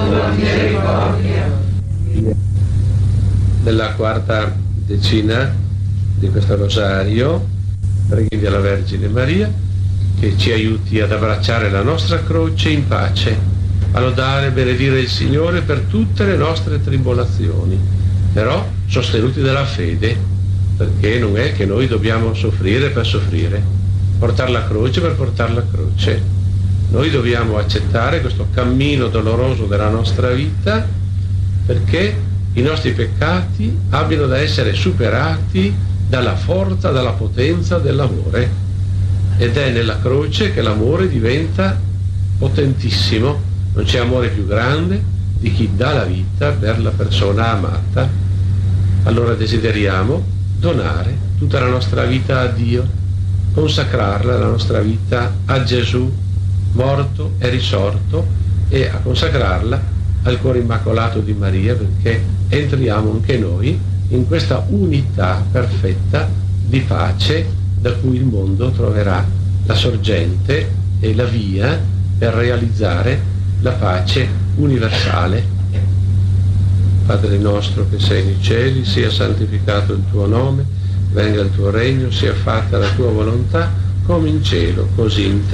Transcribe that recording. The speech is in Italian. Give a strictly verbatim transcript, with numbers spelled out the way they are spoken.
tua misericordia. Nella quarta decina di questo rosario preghi alla Vergine Maria che ci aiuti ad abbracciare la nostra croce in pace, a lodare e benedire il Signore per tutte le nostre tribolazioni, però sostenuti dalla fede, perché non è che noi dobbiamo soffrire per soffrire, portare la croce per portare la croce. Noi dobbiamo accettare questo cammino doloroso della nostra vita perché i nostri peccati abbiano da essere superati dalla forza, dalla potenza dell'amore. Ed è nella croce che l'amore diventa potentissimo. Non c'è amore più grande di chi dà la vita per la persona amata. Allora desideriamo donare tutta la nostra vita a Dio, consacrarla, la nostra vita, a Gesù, morto e risorto, e a consacrarla al cuore immacolato di Maria, perché entriamo anche noi in questa unità perfetta di pace da cui il mondo troverà la sorgente e la via per realizzare la pace universale. Padre nostro che sei nei cieli, sia santificato il tuo nome, venga il tuo regno, sia fatta la tua volontà, come in cielo, così in terra.